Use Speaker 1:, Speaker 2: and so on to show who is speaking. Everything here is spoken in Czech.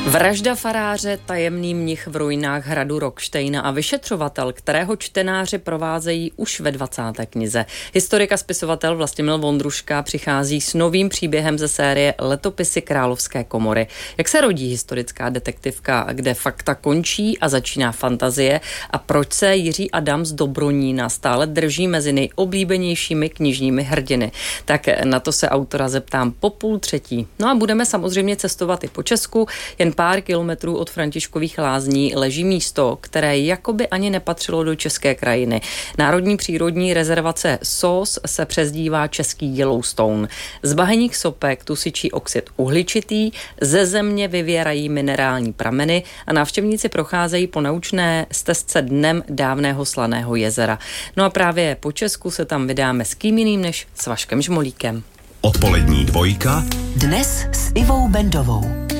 Speaker 1: Vražda faráře, tajemný mnich v ruinách hradu Rockštejna a vyšetřovatel, kterého čtenáři provázejí už ve 20. knize. Historik a spisovatel Vlastimil Vondruška přichází s novým příběhem ze série Letopisy Královské komory. Jak se rodí historická detektivka, kde fakta končí a začíná fantazie, a proč se Jiří Adam z Dobronína stále drží mezi nejoblíbenějšími knižními hrdiny. Tak na to se autora zeptám po 2:30. No a budeme samozřejmě cestovat i po Česku. Jen pár kilometrů od Františkových Lázní leží místo, které jakoby ani nepatřilo do české krajiny. Národní přírodní rezervace SOS se přezdívá český Yellowstone. Z bahenních sopek tu syčí oxid uhličitý, ze země vyvěrají minerální prameny a návštěvníci procházejí po naučné stezce dnem dávného slaného jezera. No a právě po Česku se tam vydáme s kým jiným než s Vaškem Žmolíkem.
Speaker 2: Odpolední dvojka.
Speaker 3: Dnes s Ivou Bendovou.